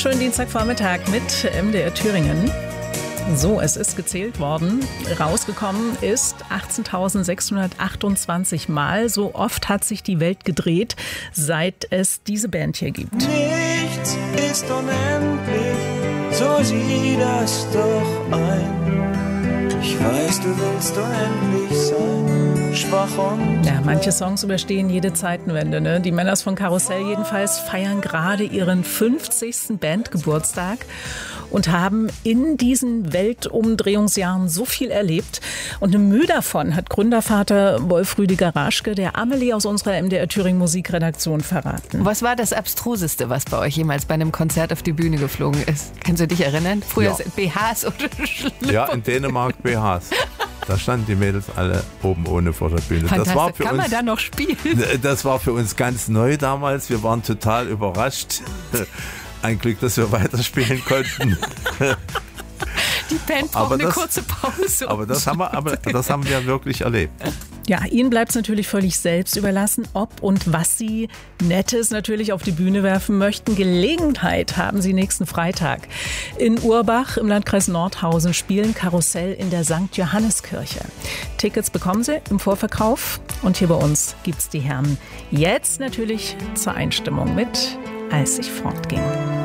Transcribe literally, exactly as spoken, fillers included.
schönen Dienstagvormittag mit M D R Thüringen. So, es ist gezählt worden. Rausgekommen ist achtzehntausendsechshundertachtundzwanzig Mal. So oft hat sich die Welt gedreht, seit es diese Band hier gibt. Nichts ist unendlich, so sieh das doch ein. Ich weiß, du willst unendlich sein, schwach und... Ja, manche Songs überstehen jede Zeitenwende, ne? Die Männers von Karussell jedenfalls feiern gerade ihren fünfzigsten Bandgeburtstag und haben in diesen Weltumdrehungsjahren so viel erlebt. Und eine Mühe davon hat Gründervater Wolf Rüdiger Raschke der Amelie aus unserer M D R Thüringen Musikredaktion verraten. Was war das Abstruseste, was bei euch jemals bei einem Konzert auf die Bühne geflogen ist? Kannst du dich erinnern? Früher Ja. B Hs oder Schlüpfer? Ja, in Dänemark B Hs. Da standen die Mädels alle oben ohne vor der Bühne. Das war für Kann man uns, da noch spielen? das war für uns ganz neu damals. Wir waren total überrascht. Ein Glück, dass wir weiterspielen konnten. Die Band braucht Aber eine das- kurze Pause. Aber das haben wir, aber das haben wir wirklich erlebt. Ja, ihnen bleibt es natürlich völlig selbst überlassen, ob und was sie Nettes natürlich auf die Bühne werfen möchten. Gelegenheit haben sie nächsten Freitag. In Urbach im Landkreis Nordhausen spielen Karussell in der Sankt Johanneskirche. Tickets bekommen sie im Vorverkauf und hier bei uns gibt's die Herren jetzt natürlich zur Einstimmung mit Als ich fortging.